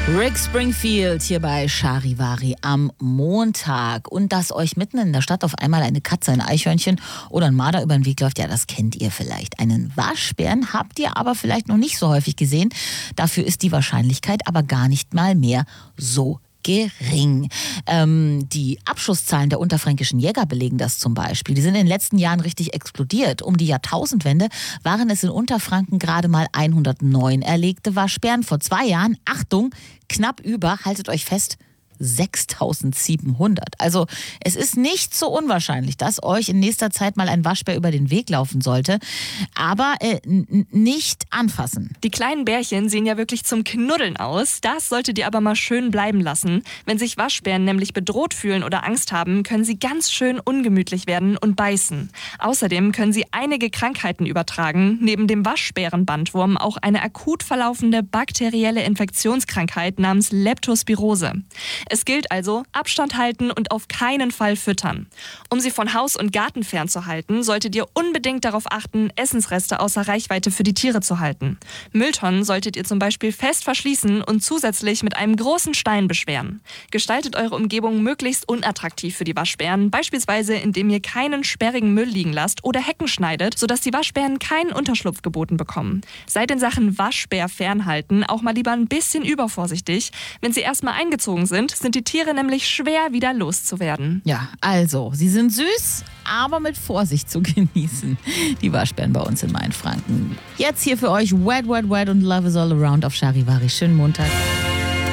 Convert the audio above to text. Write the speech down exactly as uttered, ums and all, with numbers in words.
Rick Springfield hier bei Charivari am Montag. Und dass euch mitten in der Stadt auf einmal eine Katze, ein Eichhörnchen oder ein Marder über den Weg läuft, ja, das kennt ihr vielleicht. Einen Waschbären habt ihr aber vielleicht noch nicht so häufig gesehen. Dafür ist die Wahrscheinlichkeit aber gar nicht mal mehr so gering. Ähm, die Abschusszahlen der unterfränkischen Jäger belegen das zum Beispiel. Die sind in den letzten Jahren richtig explodiert. Um die Jahrtausendwende waren es in Unterfranken gerade mal hundertneun erlegte Waschbären. Vor zwei Jahren, Achtung, knapp über, haltet euch fest, sechstausendsiebenhundert. Also es ist nicht so unwahrscheinlich, dass euch in nächster Zeit mal ein Waschbär über den Weg laufen sollte. Aber äh, n- nicht anfassen. Die kleinen Bärchen sehen ja wirklich zum Knuddeln aus. Das solltet ihr aber mal schön bleiben lassen. Wenn sich Waschbären nämlich bedroht fühlen oder Angst haben, können sie ganz schön ungemütlich werden und beißen. Außerdem können sie einige Krankheiten übertragen. Neben dem Waschbärenbandwurm auch eine akut verlaufende bakterielle Infektionskrankheit namens Leptospirose. Es gilt also, Abstand halten und auf keinen Fall füttern. Um sie von Haus und Garten fernzuhalten, solltet ihr unbedingt darauf achten, Essensreste außer Reichweite für die Tiere zu halten. Mülltonnen solltet ihr zum Beispiel fest verschließen und zusätzlich mit einem großen Stein beschweren. Gestaltet eure Umgebung möglichst unattraktiv für die Waschbären, beispielsweise indem ihr keinen sperrigen Müll liegen lasst oder Hecken schneidet, sodass die Waschbären keinen Unterschlupf geboten bekommen. Seid in Sachen Waschbär fernhalten auch mal lieber ein bisschen übervorsichtig. Wenn sie erstmal eingezogen sind, sind die Tiere nämlich schwer wieder loszuwerden. Ja, also, sie sind süß, aber mit Vorsicht zu genießen. Die Waschbären bei uns in Mainfranken. Jetzt hier für euch Wet, Wet, Wet und Love is all around auf Charivari. Schönen Montag.